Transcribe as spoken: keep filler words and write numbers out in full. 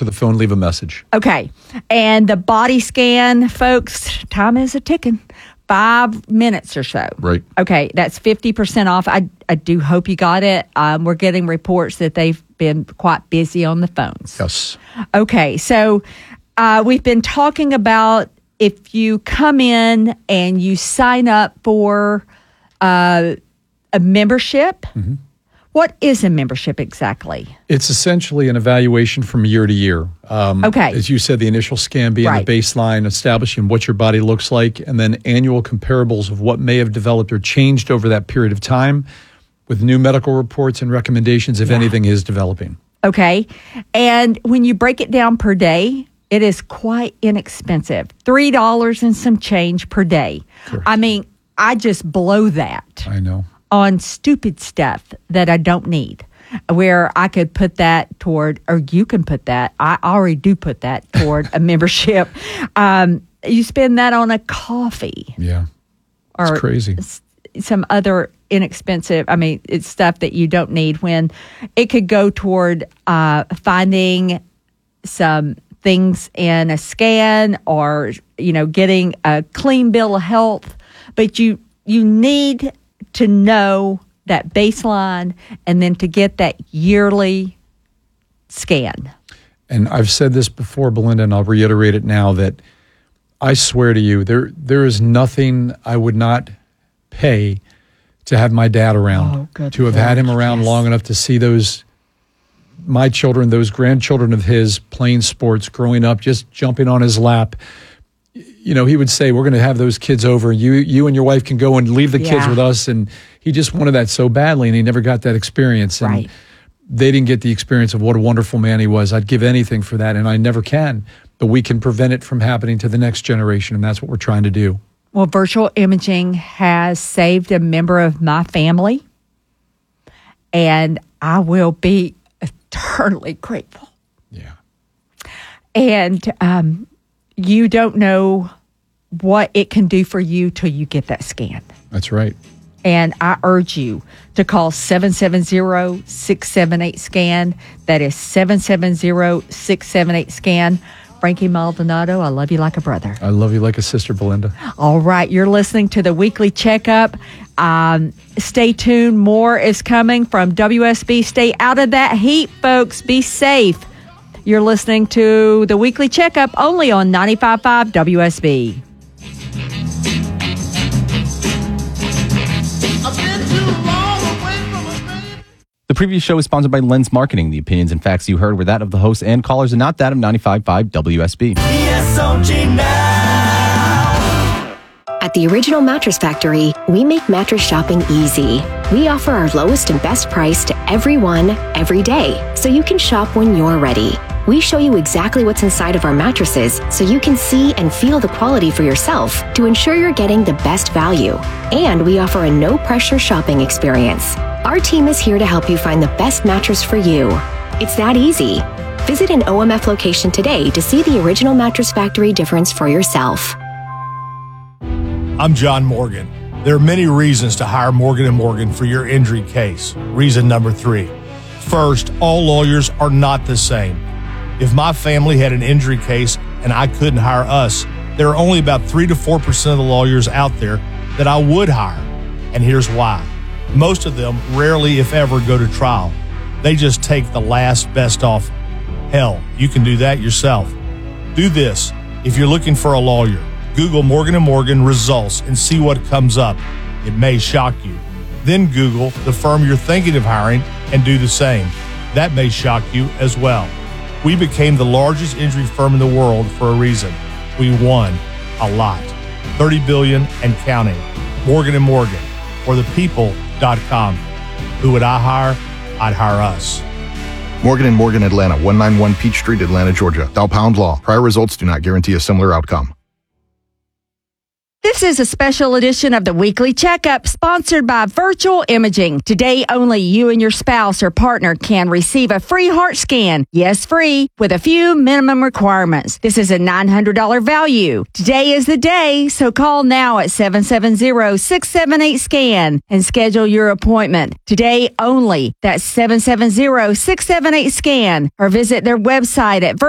answer the phone, leave a message. Okay. And the body scan, folks, time is a ticking. Five minutes or so. Right. Okay, that's fifty percent off. I, I do hope you got it. Um, we're getting reports that they've been quite busy on the phones. Yes. Okay, so uh, we've been talking about if you come in and you sign up for uh, a membership. Mm-hmm. What is a membership exactly? It's essentially an evaluation from year to year. Um, okay. As you said, the initial scan being right. the baseline, establishing what your body looks like, and then annual comparables of what may have developed or changed over that period of time with new medical reports and recommendations if yeah. anything is developing. Okay. And when you break it down per day, it is quite inexpensive. three dollars and some change per day. Correct. I mean, I just blow that. I know. On stupid stuff that I don't need, where I could put that toward, or you can put that, I already do put that toward a membership. Um, you spend that on a coffee. Yeah, it's or crazy. S- some other inexpensive, I mean, it's stuff that you don't need when it could go toward uh, finding some things in a scan or, you know, getting a clean bill of health. But you you need to know that baseline and then to get that yearly scan. And I've said this before, Belinda, and I'll reiterate it now, that I swear to you, there there is nothing I would not pay to have my dad around, oh, to have Lord. had him around yes. long enough to see those, my children, those grandchildren of his playing sports, growing up, just jumping on his lap. You know, he would say, we're going to have those kids over. You you and your wife can go and leave the yeah. kids with us. And he just wanted that so badly, and he never got that experience. And right. they didn't get the experience of what a wonderful man he was. I'd give anything for that, and I never can. But we can prevent it from happening to the next generation, and that's what we're trying to do. Well, virtual imaging has saved a member of my family, and I will be eternally grateful. Yeah. And um, you don't know what it can do for you till you get that scan. That's right. And I urge you to call seven seven zero, six seven eight, SCAN. That is seven seven zero, six seven eight, SCAN. Frankie Maldonado, I love you like a brother. I love you like a sister, Belinda. All right, you're listening to the Weekly Checkup. Um, stay tuned. More is coming from W S B. Stay out of that heat, folks. Be safe. You're listening to the Weekly Checkup only on ninety-five point five W S B. The previous show is sponsored by Lens Marketing. The opinions and facts you heard were that of the hosts and callers and not that of ninety-five point five W S B. At the Original Mattress Factory, we make mattress shopping easy. We offer our lowest and best price to everyone, every day, so you can shop when you're ready. We show you exactly what's inside of our mattresses so you can see and feel the quality for yourself to ensure you're getting the best value. And we offer a no-pressure shopping experience. Our team is here to help you find the best mattress for you. It's that easy. Visit an O M F location today to see the Original Mattress Factory difference for yourself. I'm John Morgan. There are many reasons to hire Morgan and Morgan for your injury case. Reason number three. First, all lawyers are not the same. If my family had an injury case and I couldn't hire us, there are only about three to four percent of the lawyers out there that I would hire. And here's why. Most of them rarely, if ever, go to trial. They just take the last best offer. Hell, you can do that yourself. Do this. If you're looking for a lawyer, Google Morgan and Morgan results and see what comes up. It may shock you. Then Google the firm you're thinking of hiring and do the same. That may shock you as well. We became the largest injury firm in the world for a reason. We won a lot. thirty billion dollars and counting. Morgan and Morgan, or the people dot com. Who would I hire? I'd hire us. Morgan and Morgan Atlanta, one ninety-one Peach Street, Atlanta, Georgia. Dow Pound Law. Prior results do not guarantee a similar outcome. This is a special edition of the Weekly Checkup sponsored by Virtual Imaging. Today, only you and your spouse or partner can receive a free heart scan. Yes, free, with a few minimum requirements. This is a nine hundred dollars value. Today is the day, so call now at seven seven zero, six seven eight, SCAN and schedule your appointment. Today only. That's seven seven zero, six seven eight, SCAN or visit their website at